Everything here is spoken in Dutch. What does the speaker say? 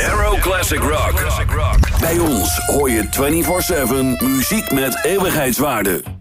Euro Classic Rock. Bij ons hoor je 24/7 muziek met eeuwigheidswaarde.